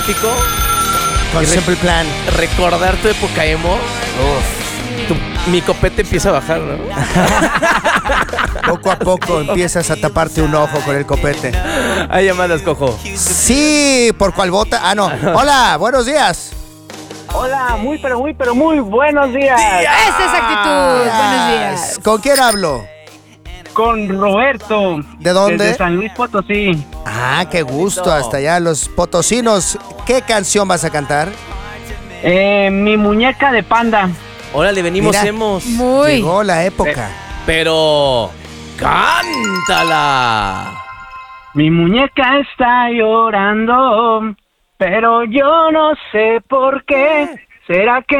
tráfico. Con Simple Plan. Recordar tu época emo. Mi copete empieza a bajar, ¿no? Poco a poco empiezas a taparte un ojo con el copete. Hay llamadas, Cojo. Sí, ¿por cuál vota? Ah, no. Hola, buenos días. Hola, muy buenos días. Esa es actitud. Buenos días. ¿Con quién hablo? Con Roberto. ¿De dónde? Desde San Luis Potosí. Ah, qué gusto, hasta allá los potosinos. ¿Qué canción vas a cantar? Mi muñeca de panda. Órale, venimos Mira. emos. Muy. Llegó la época. Pero cántala. Mi muñeca está llorando, pero yo no sé por qué. ¿Será que